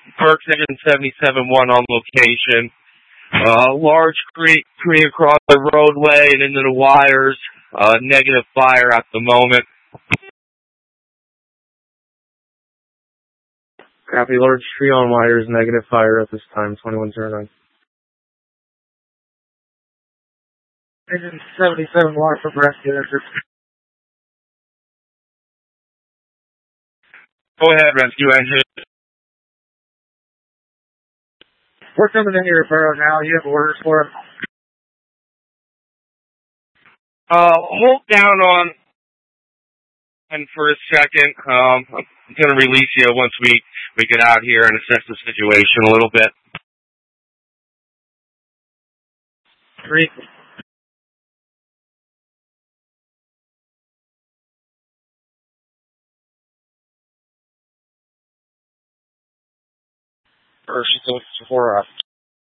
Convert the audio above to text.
Burke 77-1 on location. Large tree across the roadway and into the wires. Negative fire at the moment. Copy, large tree on wires, negative fire at this time, 2109. Engine 77-1 from rescue. Go ahead, rescue engine. We're coming into your borough now. You have orders for us? Hold down on and for a second. I'm going to release you once we get out here and assess the situation a little bit. 3. She's looking for